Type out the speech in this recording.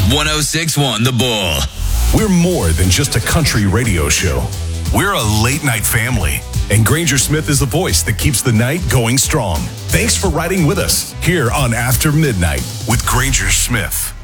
1061 The Bull. We're more than just a country radio show. We're a late night family. And Granger Smith is the voice that keeps the night going strong. Thanks for riding with us here on After Midnight with Granger Smith.